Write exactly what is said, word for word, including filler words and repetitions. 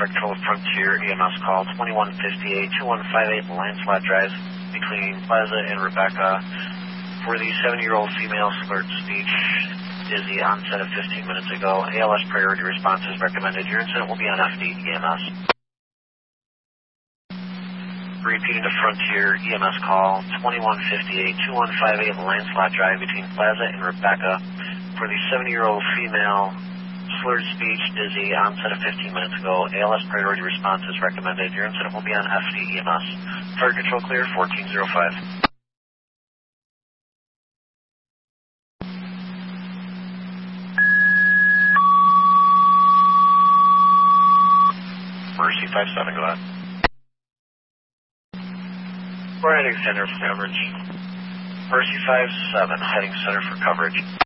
Fire Control Frontier E M S call twenty-one fifty-eight, two one five eight Landslot Drive between Plaza and Rebecca for the seventy-year-old female slurred speech, dizzy, onset of fifteen minutes ago. A L S priority response is recommended. Your incident will be on F D E M S. Repeating the Frontier E M S call twenty-one fifty-eight, two one five eight Landslot Drive between Plaza and Rebecca for the seventy-year-old female slurred speech, dizzy, onset of fifteen minutes ago. A L S priority response is recommended. Your incident will be on F D E M S. Fire control clear, fourteen oh five. Mercy five seven, go ahead. We're heading center for coverage. Mercy five seven, heading center for coverage.